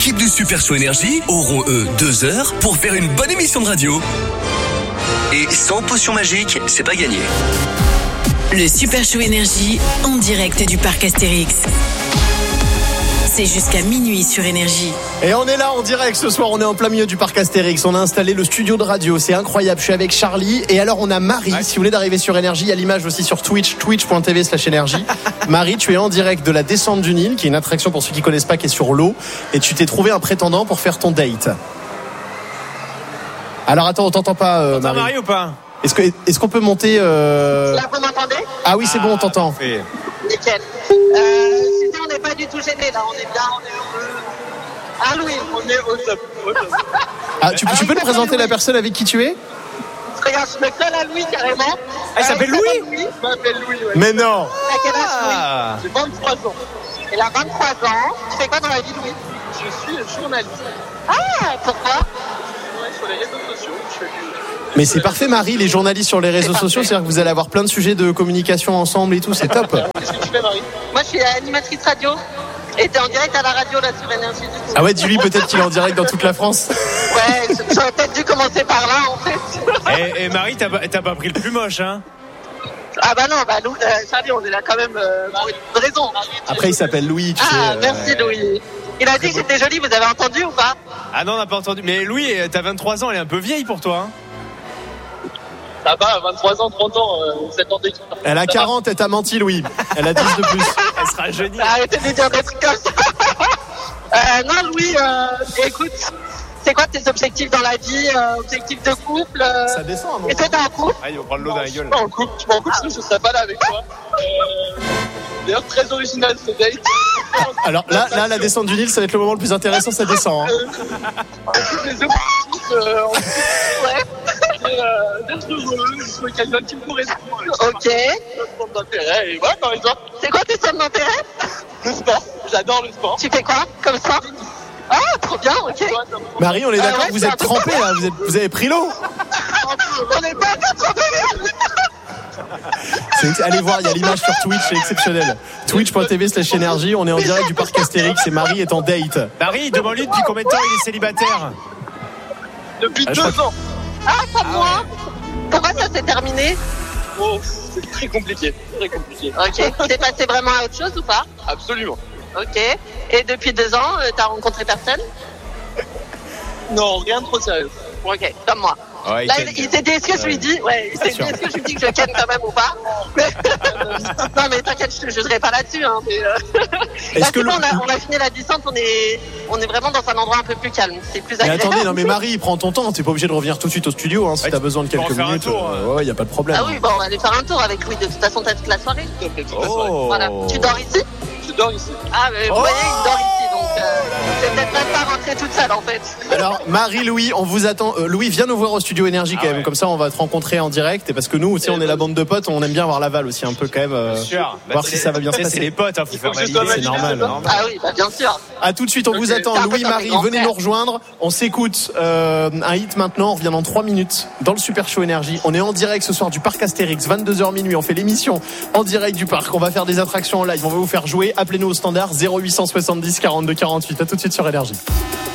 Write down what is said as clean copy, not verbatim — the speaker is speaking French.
l'équipe du Super Show Énergie auront 2 heures pour faire une bonne émission de radio. Et sans potion magique, c'est pas gagné. Le Super Show Énergie en direct du parc Astérix. C'est jusqu'à minuit sur Énergie. Et on est là en direct ce soir, on est en plein milieu du parc Astérix. On a installé le studio de radio, c'est incroyable. Je suis avec Charlie et alors on a Marie. Ouais. Si vous voulez d'arriver sur Énergie, il y a l'image aussi sur Twitch, twitch.tv/énergie. Marie, tu es en direct de la descente du Nil, qui est une attraction pour ceux qui connaissent pas, qui est sur l'eau. Et tu t'es trouvé un prétendant pour faire ton date. Alors attends, on t'entend pas Marie. Marie ou pas? Est-ce qu'on peut monter Là, vous m'entendez? Ah oui, c'est bon, on t'entend. Nickel. Sinon, on n'est pas du tout gênés, là. On est bien, on est heureux. Ah, Louis, on est au top. Ah, tu peux nous présenter la personne avec qui tu es? Regarde, je me colle à Louis, carrément. Ah, il s'appelle Louis? Je m'appelle Louis, ouais. Mais non. À quel âge, Louis? J'ai 23 ans. Il a 23 ans. Tu fais quoi dans la vie, Louis? Je suis journaliste. Ah, pourquoi? Sur les réseaux sociaux. Mais c'est parfait, Marie, les journalistes sur les réseaux sociaux, c'est-à-dire que vous allez avoir plein de sujets de communication ensemble et tout, c'est top. Qu'est-ce que tu fais, Marie? Moi, je suis animatrice radio. Et t'es en direct à la radio, là, sur Énergie, du coup. Ah ouais, dis-lui peut-être qu'il est en direct dans toute la France. Ouais, j'aurais peut-être dû commencer par là, en fait. Et Marie, t'as pas pris le plus moche, hein? Ah bah non, nous, Charlie, on est là quand même pour une raison. Après, il s'appelle Louis, tu sais. Ah, merci, Louis. Il a dit que j'étais jolie, vous avez entendu ou pas? Ah non, on n'a pas entendu. Mais Louis, t'as 23 ans, elle est un peu vieille pour toi, hein? Ça va, 23 ans, 30 ans, 7 ans d'équipe. Elle a 40, elle t'a menti, Louis. Elle a 10 de plus. Elle sera jeunie. Arrêtez de dire des trucs comme ça. Non, Louis, écoute, c'est quoi tes objectifs dans la vie? Objectifs de couple? Ça descend un moment. Et toi, t'es en couple? Ah, il va prendre l'eau dans la gueule. Je m'en couple, sinon je serais pas là avec toi. D'ailleurs, très original ce date. Alors là, la descente du Nil, ça va être le moment le plus intéressant, ça descend. Les objectifs, ouais. D'être heureux, trouver quelqu'un qui me correspond. Ok. Centre d'intérêt, et voilà, par exemple. C'est quoi tes centres d'intérêt? Le sport. J'adore le sport. Tu fais quoi comme sport? Ah, trop bien, ok. Marie, on est d'accord que vous êtes trempés là, vous avez pris l'eau. On n'est pas trempés. Allez voir, il y a l'image sur Twitch, c'est exceptionnel. Twitch.tv/énergie, on est en direct du parc Astérix et Marie est en date. Marie, demande-lui depuis combien de temps il est célibataire? Depuis 2 ans. Ah, pas moi. Pourquoi ça s'est terminé? Oh, c'est très compliqué. Ok. T'es passé vraiment à autre chose ou pas? Absolument. Ok. Et depuis 2 ans, t'as rencontré personne? Non, rien de trop sérieux. Ok, comme moi. Ouais, là, il s'est dit, est-ce que je lui dis, est-ce que je lui dis que je ken quand même ou pas? Non, mais t'inquiète, je te jugerai pas là-dessus, hein. Là, c'est bon, on a fini la descente, on est vraiment dans un endroit un peu plus calme. C'est plus agréable. Mais attendez, non, mais Marie, prends ton temps, t'es pas obligé de revenir tout de suite au studio, hein, si t'as besoin de quelques minutes. Ouais, y a pas de problème. Ah oui, bon, on va aller faire un tour avec Louis, de toute façon, t'as toute la soirée. Voilà. Tu dors ici? Je dors ici. Ah, mais vous voyez, il dort ici, donc c'est peut-être même pas rentrer toute seule en fait. Alors, Marie-Louis, on vous attend. Louis, viens nous voir au studio Énergie quand même. Comme ça, on va te rencontrer en direct. Et parce que nous aussi, on est la bande de potes, on aime bien voir l'aval aussi un peu quand même. Voir si ça va bien se passer. C'est les potes, faut faire valider. C'est normal. Ah oui, bah bien sûr. À tout de suite, on vous attend. Louis, Marie, venez nous rejoindre. On s'écoute un hit maintenant. On revient dans 3 minutes dans le Super Show Énergie. On est en direct ce soir du parc Astérix, 22h minuit. On fait l'émission en direct du parc. On va faire des attractions en live. On va vous faire jouer. Appelez-nous au standard 0870 42 48. À tout de suite sur Énergie.